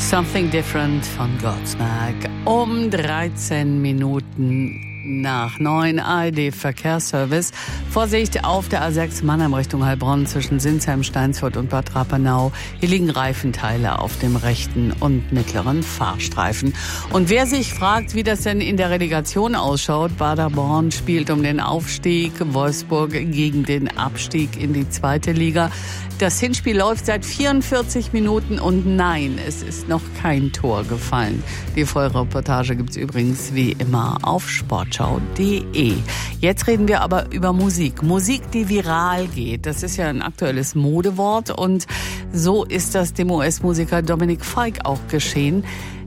Something Different von Godsmack. Um 13 Minuten nach 9 ARD Verkehrsservice. Vorsicht auf der A6 Mannheim Richtung Heilbronn zwischen Sinsheim, Steinsfurt und Bad Rappenau. Hier liegen Reifenteile auf dem rechten und mittleren Fahrstreifen. Und wer sich fragt, wie das denn in der Relegation ausschaut, Paderborn spielt um den Aufstieg, Wolfsburg gegen den Abstieg in die zweite Liga. Das Hinspiel läuft seit 44 Minuten und nein, es ist noch kein Tor gefallen. Die Vollreportage gibt's übrigens wie immer auf sportschau.de. Jetzt reden wir aber über Musik. Musik, die viral geht. Das ist ja ein aktuelles Modewort und so ist das dem US-Musiker Dominic Fike auch geschehen.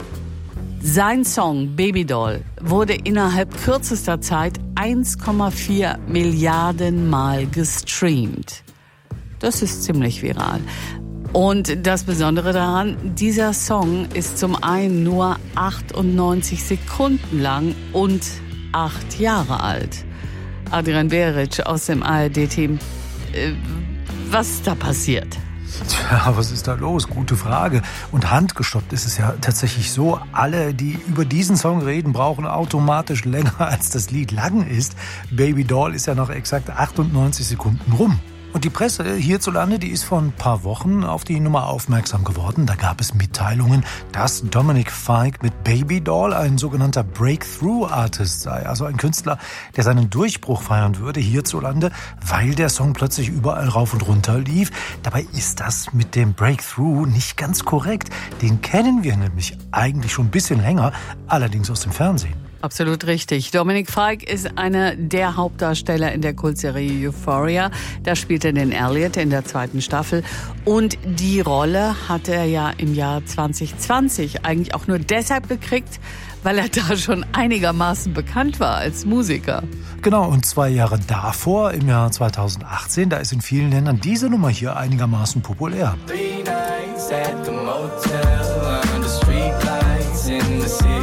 Sein Song Baby Doll wurde innerhalb kürzester Zeit 1,4 Milliarden Mal gestreamt. Das ist ziemlich viral. Und das Besondere daran, dieser Song ist zum einen nur 98 Sekunden lang und 8 Jahre alt. Adrian Beric aus dem ARD-Team. Was ist da passiert? Tja, was ist da los? Gute Frage. Und handgestoppt ist es ja tatsächlich so, alle, die über diesen Song reden, brauchen automatisch länger, als das Lied lang ist. Baby Doll ist ja noch exakt 98 Sekunden rum. Und die Presse hierzulande, die ist vor ein paar Wochen auf die Nummer aufmerksam geworden. Da gab es Mitteilungen, dass Dominic Fike mit Baby Doll ein sogenannter Breakthrough-Artist sei. Also ein Künstler, der seinen Durchbruch feiern würde hierzulande, weil der Song plötzlich überall rauf und runter lief. Dabei ist das mit dem Breakthrough nicht ganz korrekt. Den kennen wir nämlich eigentlich schon ein bisschen länger, allerdings aus dem Fernsehen. Absolut richtig. Dominic Fike ist einer der Hauptdarsteller in der Kultserie Euphoria. Da spielt er den Elliot in der 2. Staffel. Und die Rolle hat er ja im Jahr 2020 eigentlich auch nur deshalb gekriegt, weil er da schon einigermaßen bekannt war als Musiker. Genau, und 2 Jahre davor, im Jahr 2018, da ist in vielen Ländern diese Nummer hier einigermaßen populär. 3 nights at the motel, under street lights in the city.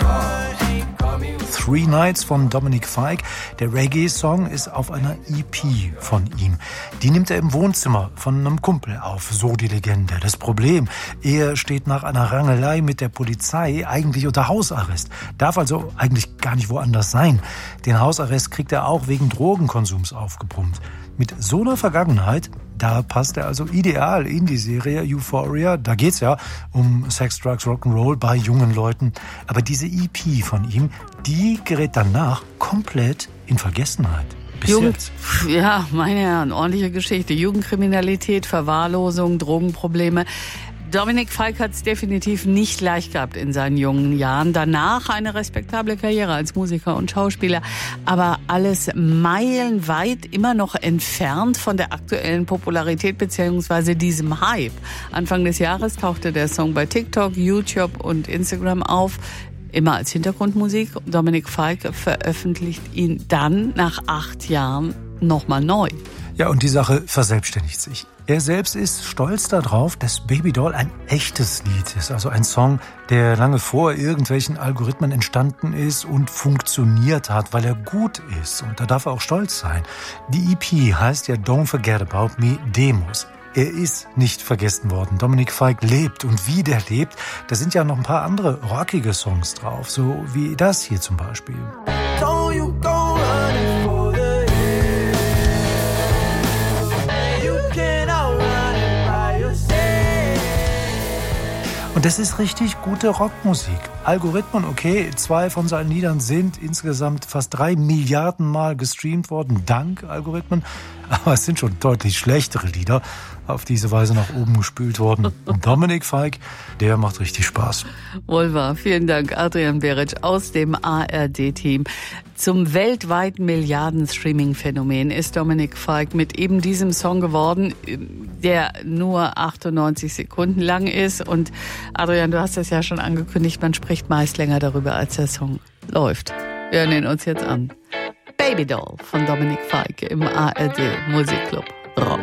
3 Nights von Dominic Fike. Der Reggae-Song ist auf einer EP von ihm. Die nimmt er im Wohnzimmer von einem Kumpel auf, so die Legende. Das Problem, er steht nach einer Rangelei mit der Polizei eigentlich unter Hausarrest. Darf also eigentlich gar nicht woanders sein. Den Hausarrest kriegt er auch wegen Drogenkonsums aufgebrummt. Mit so einer Vergangenheit, da passt er also ideal in die Serie Euphoria. Da geht's ja um Sex, Drugs, Rock'n'Roll bei jungen Leuten. Aber diese EP von ihm, die gerät danach komplett in Vergessenheit. Ja, meine Herren, ordentliche Geschichte. Jugendkriminalität, Verwahrlosung, Drogenprobleme. Dominic Fike hat es definitiv nicht leicht gehabt in seinen jungen Jahren. Danach eine respektable Karriere als Musiker und Schauspieler. Aber alles meilenweit immer noch entfernt von der aktuellen Popularität bzw. diesem Hype. Anfang des Jahres tauchte der Song bei TikTok, YouTube und Instagram auf. Immer als Hintergrundmusik. Dominic Fike veröffentlicht ihn dann nach 8 Jahren nochmal neu. Ja, und die Sache verselbstständigt sich. Er selbst ist stolz darauf, dass Baby Doll ein echtes Lied ist. Also ein Song, der lange vor irgendwelchen Algorithmen entstanden ist und funktioniert hat, weil er gut ist. Und da darf er auch stolz sein. Die EP heißt ja Don't Forget About Me Demos. Er ist nicht vergessen worden. Dominic Fike lebt und wie der lebt, da sind ja noch ein paar andere rockige Songs drauf. So wie das hier zum Beispiel. Don't you go running for the hills. You can't outrun it by yourself. Und das ist richtig gute Rockmusik. Algorithmen, okay, 2 von seinen Liedern sind insgesamt fast 3 Milliarden Mal gestreamt worden, dank Algorithmen. Aber es sind schon deutlich schlechtere Lieder auf diese Weise nach oben gespült worden. Und Dominic Fike, der macht richtig Spaß. Wohl wahr. Vielen Dank, Adrian Beric aus dem ARD-Team. Zum weltweiten Milliarden-Streaming-Phänomen ist Dominic Fike mit eben diesem Song geworden, der nur 98 Sekunden lang ist. Und Adrian, du hast es ja schon angekündigt, man spricht meist länger darüber, als der Song läuft. Wir hören ihn uns jetzt an. Baby Doll von Dominic Fike im ARD Musikclub Rock.